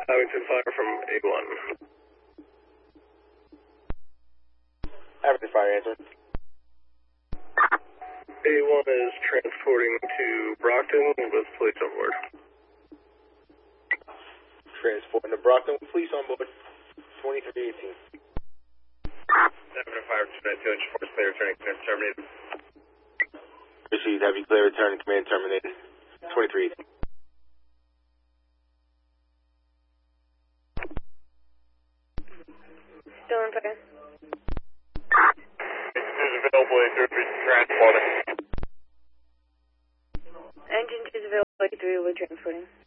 Abington Fire from A1. Abington Fire, answer. A1 is transporting to Brockton with police on board. Transporting to Brockton with police on board. 2318. Abington Fire, 292, force clear, returning, command terminated. Received, have you clear return, command terminated. 2318. Still on fire. Is available, A3, transporting. Engine 2 is available, A3, we're transporting.